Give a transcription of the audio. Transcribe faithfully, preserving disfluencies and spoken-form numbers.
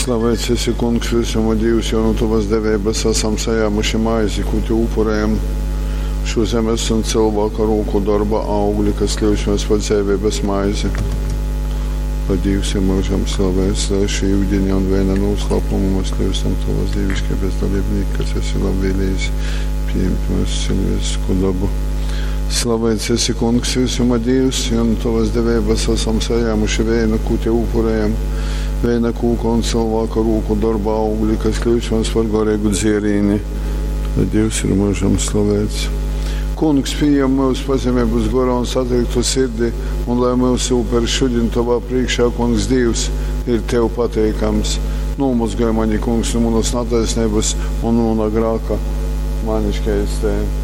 Slavēts esi, Kungs, visuma Dievs, jo no Tavas devības esam sajāmuši maizi, ko Te upurējam šo zemes un cilvēku roku darba augļi, kas kļūšos par dzīvības maizi. Lai Dievs ir mūžam slavēts, lai šī ūdeņa un vēna noslēpumu mēs kļūstam Tavas dieviškības dalībnieki, kas esi labvēlījis pieņemt mūsu cilvēcisku dabu. Slavēts esi, Kungs, visuma Dievs, jo no Tavas devības esam sajāmuši vēna, ko Te upurējam vēna kūka un cilvēka roku darba augļi, kas kļūst mums par garīgu dzierīni. Lai Dievs ir mūžam slavēts. Kungs, pieņem mūsu pazemības gorā un satriektu sirdi, un lai mūsu uperi šodien Tavā priekšā, Kungs, Dievs, ir Tev pateikams. Nomazgāj mani, Kungs, no manas netaisnības un no mana grāka maniškais Tev.